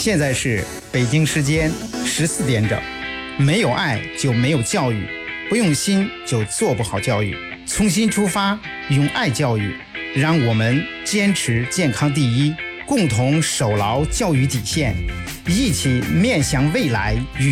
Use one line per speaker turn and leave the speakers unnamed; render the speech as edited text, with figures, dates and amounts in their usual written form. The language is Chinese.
现在是北京时间14点整。没有爱就没有教育，不用心就做不好教育。从心出发，用爱教育，让我们坚持健康第一，共同守牢教育底线，一起面向未来与